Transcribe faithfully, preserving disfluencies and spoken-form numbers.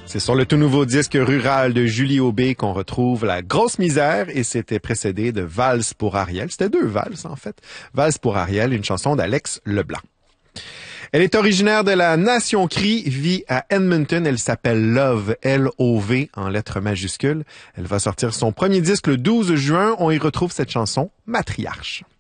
C'est sur le tout nouveau disque rural de Julie Aubé qu'on retrouve La Grosse Misère et c'était précédé de Valse pour Ariel. C'était deux valses en fait. Valse pour Ariel, une chanson d'Alex Leblanc. Elle est originaire de la Nation Cri, vit à Edmonton. Elle s'appelle Love, L O V, en lettres majuscules. Elle va sortir son premier disque le douze juin. On y retrouve cette chanson, Matriarche.